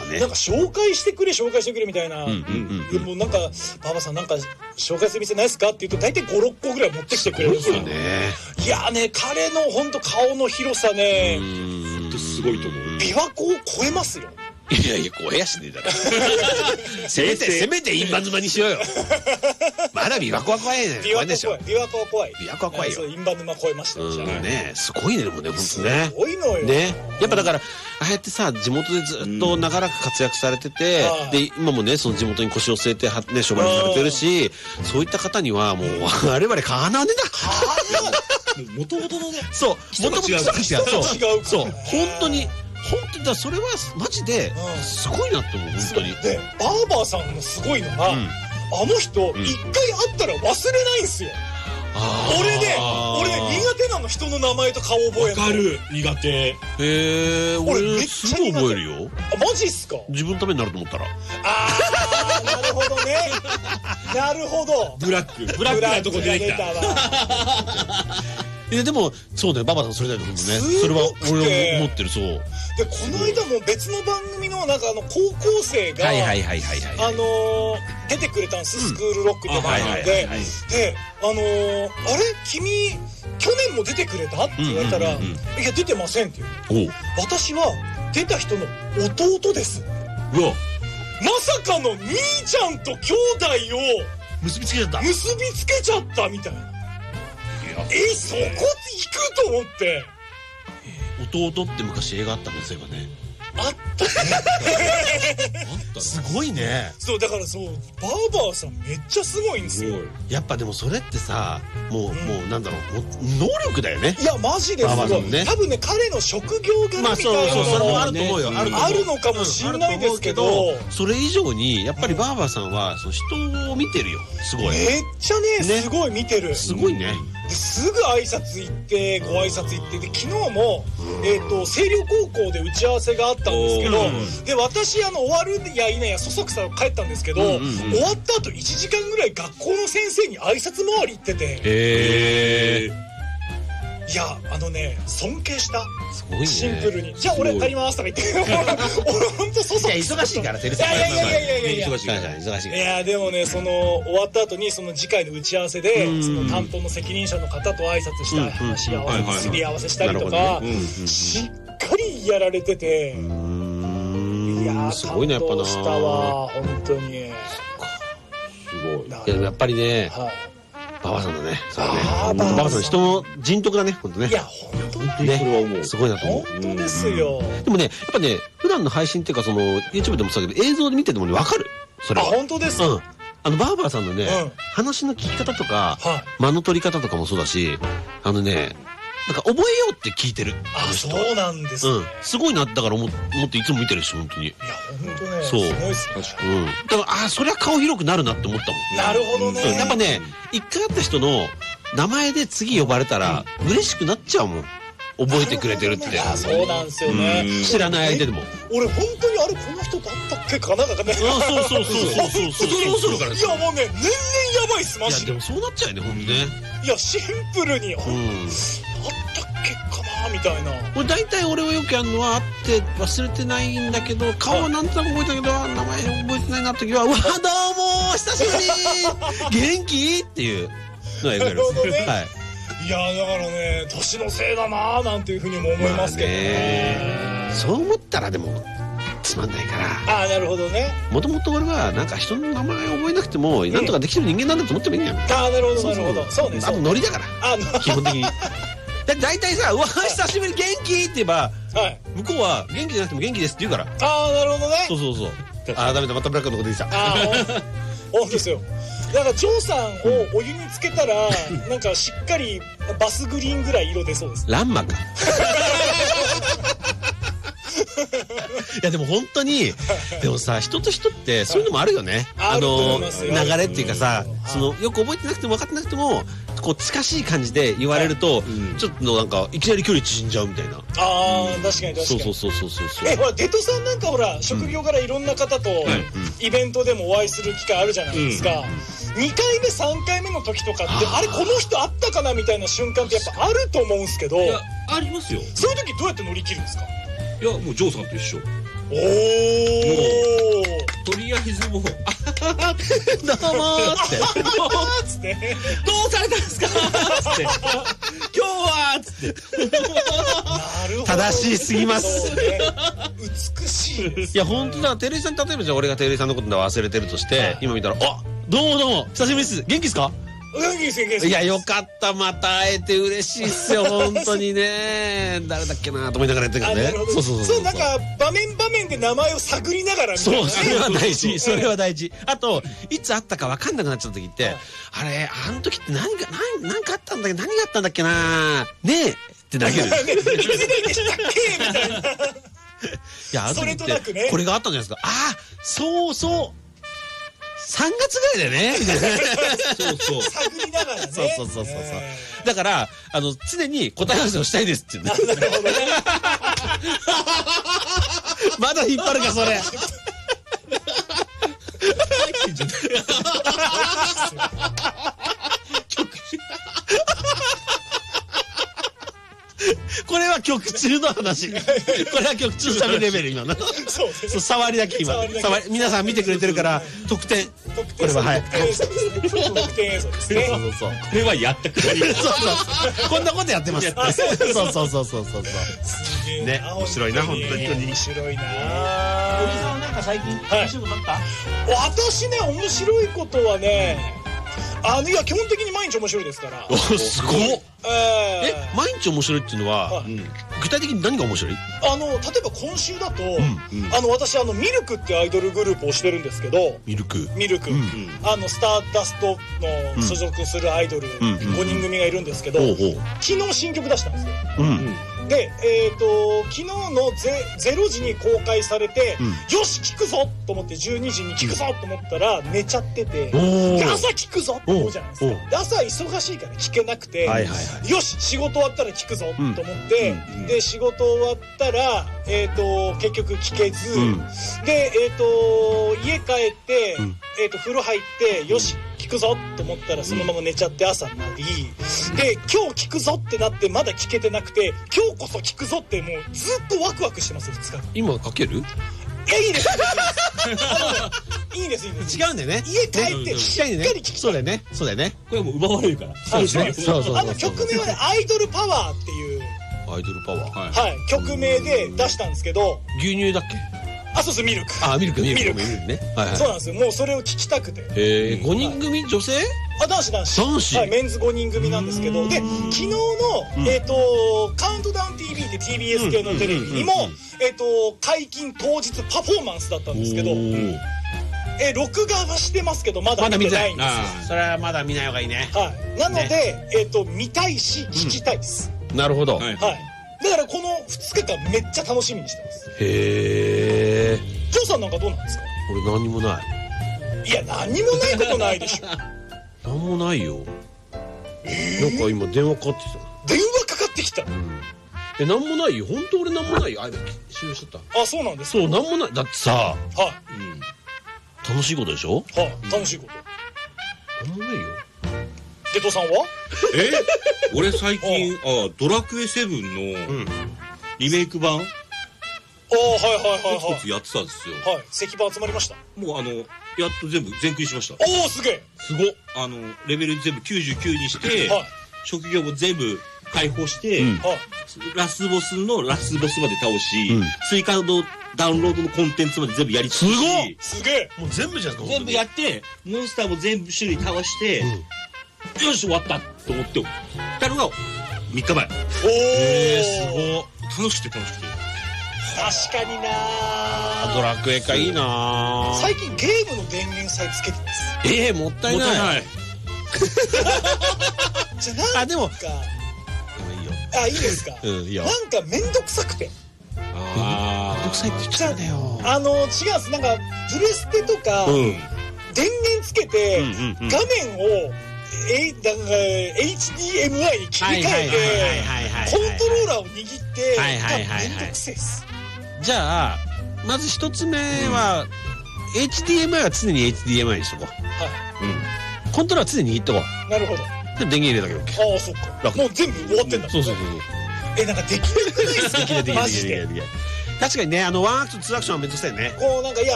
ね。 なんか紹介してくれみたいな、もうなんか馬場さんなんか紹介する店ないですかって言うと大体5、6個ぐらい持ってきてくれるんですよね。いやね、彼の本当顔の広さね、 すごいと思う。 琵琶湖を超えますよ。 いやいや、超えやしねえだろ。せめてインバ沼にしようよ。まだ琵琶湖は怖いね。怖いでしょ。 琵琶湖は怖い。 琵琶湖は怖いよ。 インバ沼超えましたよ。 ね、すごいね、でもね、本当ね。 すごいのよ。 ね。やっぱだから、ああやってさ、地元でずっと長らく活躍されてて、で、今もね、その地元に腰を据えて、ね、商売されてるし、そういった方にはもう、我々かなわねえもともとのね、 そう、もともと違う。そう、本当にだ、それはマジですごいなって思う、本当に。 で、バーバーさんのすごいのが、あの人、一回会ったら忘れないんすよ。俺ね、苦手なの、人の名前と顔覚えるの。 わかる、苦手。 俺すぐ覚えるよ。 マジっすか？ 自分のためになると思ったら。 なるほどね。なるほど。 ブラックなとこ出てきた。 いやでもそうだよ、ババさんそれだよね。それは俺は思ってる。そうで、この間も別の番組のなんか高校生が出てくれたんです、スクールロックって番組で。で、あれ君去年も出てくれたって言われたら、いや出てませんって言う。私は出た人の弟です。 うわ、 まさかの兄ちゃんと兄弟を結びつけちゃったみたいな。そこ行くと思って。 弟って昔映画あったんですよね。 あったね。 すごいね。 そう、だからそう、バーバーさんめっちゃすごいんですよ。 やっぱでもそれってさ、もうなんだろう、能力だよね。 いやマジですごい。多分ね、彼の職業柄みたいなのもあると思うよ。 あるのかもしれないですけど、 それ以上にやっぱりバーバーさんは人を見てるよ。すごい。 めっちゃね、すごい見てる。 すごいね。 すぐ挨拶行ってご挨拶行って、で昨日も星稜高校で打ち合わせがあったんですけど、で私終わるやいなやそそくさ帰ったんですけど、終わった後1時間ぐらい学校の先生に挨拶回り行ってて、いや尊敬した。 すごいね。 シンプルに。じゃあ俺帰りますとか言って。俺本当そそくさ。 忙しいからテレビ。いや忙しいから。 いやでもね、その終わった後にその次回の打ち合わせでその担当の責任者の方と挨拶した話合わせ、すり合わせしたりとかしっかりやられてて、いやすごいね、やっぱな。 感動したわ本当に。 すごい。やっぱりね。ババさんだね。ババさん人の人徳だね、本当ね。いや本当にこれは思う。すごいなと思う。 本当ですよ。 でもね、やっぱね、普段の配信っていうかその YouTube でもそうだけど映像で見ててもね分かる。それは。 本当です。 バーバーさんのね、話の聞き方とか間の取り方とかもそうだし、なんか覚えようって聞いてる。 そうなんですね。 すごいな、だから思っていつも見てるし、本当に。いや、 本当ね。 そう。 すごいっす。 確かに。だから、そりゃ顔広くなるなって思ったもん。 なるほどね。 やっぱね、一回会った人の名前で次呼ばれたら、嬉しくなっちゃうもん。覚えてくれてるって。 そうなんですよね。 知らない相手でも。 俺、本当にこの人だったっけかななんかね。 そう。いや、もうね、 年々やばいっす、マジで。 いや、でもそうなっちゃうよね、ほんとね。 いや、シンプルに、あったっけかなみたいな。 大体俺はよくやるのは、会って忘れてないんだけど、顔はなんとなく覚えたけど、名前覚えてないなって時は、うわ、どうも久しぶり元気っていうのはよくやる。はい。 いやだからね、年のせいだなーなんていうふうにも思いますけどね。 そう思ったらでもつまんないから。 なるほどね。 もともと俺はなんか人の名前覚えなくてもなんとかできてる人間なんだと思ってもいいんだよ。 なるほどなるほど。そうね。 あとノリだから基本的に。だいたいさ、うわ久しぶり元気って言えば向こうは元気じゃなくても元気ですって言うから。 なるほどね。 そう。ダメだ、またブラックのこと出てきた。 本当ですよ。だからジョーさんをお湯につけたらなんかしっかりバスグリーンぐらい色出そうです。 ランマか。いやでも本当に、でもさ、人と人ってそういうのもあるよね。流れっていうかさ、よく覚えてなくても分かってなくてもこう近しい感じで言われると、ちょっとなんかいきなり距離縮んじゃうみたいな。 確かに。 そう。 ほらデトさんなんかほら職業からいろんな方とイベントでもお会いする機会あるじゃないですか。2回目3回目の時とかってこの人会ったかなみたいな瞬間ってやっぱあると思うんですけど。 ありますよ。 そういう時どうやって乗り切るんですか？ いや、もうジョーさんと一緒。 もうどうもーってつってどうされたんですかつって今日はつってなるほど正しすぎますそうね美しいですいや本当だ、照井さん、例えばじゃあ俺が照井さんのこと忘れてるとして、今見たら、あ、どうもどうも久しぶりです、元気ですか？いや、よかった、また会えて嬉しいっすよ、本当にね。誰だっけなと思いながらやってるからね。 そう、なんか場面場面で名前を探りながらみたいなね。 そう、それは大事、それは大事。あと、いつ会ったか分かんなくなっちゃった時って、あれ、あの時って何かあったんだっけ、何があったんだっけなねえってだけで。 いつでしたっけみたいな。 いや、あの時ってこれがあったんじゃないですか。あ、そうそう。3月ぐらいだよねみたいな。 そう探りながらね。 そう。だから、常に答え合わせをしたいですっていうね。 なるほどね。 まだ引っ張るか、それ。これは曲中の話。これは曲中喋るレベル、今の。そう、触りだけ今。皆さん見てくれてるから、得点。これは、はい。 得点映像ですね。 これはやったくらい。 そう。こんなことやってます。そう。ね、面白いな、本当に。 面白いな。 おじさんはなんか最近、面白いことあった？ 私ね、面白いことはね、いや、基本的に毎日面白いですから。 すごっ。毎日面白いっていうのは、具体的に何が面白い？例えば今週だと、私ミルクっていうアイドルグループをしてるんですけど、ミルク、スターダストの所属するアイドル5人組がいるんですけど、昨日新曲出したんですよ。で、昨日の0時に公開されて、よし聴くぞと思って12時に聴くぞと思ったら寝ちゃってて、で朝聴くぞって思うじゃないですか。で朝忙しいから聴けなくて、よし仕事終わったら聴くぞと思って、で仕事終わったら結局聴けず、で家帰って風呂入ってよし聞くぞと思ったらそのまま寝ちゃって朝になり、で今日聞くぞってなってまだ聞けてなくて、今日こそ聞くぞってもうずっとワクワクしてます2日。 今かける？ いや、いいです。いいです。 違うんだよね。 家帰ってしっかり聞きたい。 そうだよね。 これはもう奪われるから。 そうですね。 曲名はね、アイドルパワーっていう。 アイドルパワー。 はい。曲名で出したんですけど。 牛乳だっけ？ そうです、ミルク。 ミルクね。 そうなんですよ。もうそれを聞きたくて。 5人組女性？ 男子。はい、メンズ5人組なんですけど、で、昨日の、カウントダウン TV で TBS 系のテレビにも、解禁当日パフォーマンスだったんですけど、録画はしてますけど、まだ見てないんですよ。 それはまだ見ない方がいいね。 はい。なので、見たいし、聞きたいです。 なるほど。 はい。だからこの2日間めっちゃ楽しみにしてます。 へー。 ジョーさんなんかどうなんですか？ 俺何にもない。 いや、何にもないことないでしょ。 何もないよ。なんか今電話かかってきた。 電話かかってきた。 何もないよ。本当俺何もないよ。終了しちゃった。 そうなんです。 そう、何もない。だってさ、楽しいことでしょ？ 楽しいこと。 何もないよ。 デトさんは？ 俺最近ドラクエ7のリメイク版コツコツやってたんですよ。 はい。石板集まりました。 もうやっと全クリしました。 すげえ。 すごっ。 レベル全部99にして、職業も全部解放して、ラスボスのラスボスまで倒し、追加のダウンロードのコンテンツまで全部やり尽くし、 すげえ。 もう全部じゃん。 全部やって、モンスターも全部種類倒して、よし終わったと思ってたのが3日前。 すごっ。 楽しくて。 確かにな。 ドラクエかいいな。 最近ゲームの電源さえつけてます。 もったいない。 じゃあでもいいよ。 いいですか？ いいよ。 なんかめんどくさくて。 めんどくさいって言っちゃうんだよ。 違うんです。なんかプレステとか電源つけて画面をHDMI に切り替えてコントローラーを握ってめんどくせえです。 じゃあまず一つ目は HDMI は常に HDMI にしとこう。コントローラーは常に握っとこう。 なるほど。 で電源入れたけど。 そっか。もう全部終わってんだ。 そう。 なんかできなくないですか？マジで。 確かにね、ワンアクト2アクションはめんどくさいね。 なんかいや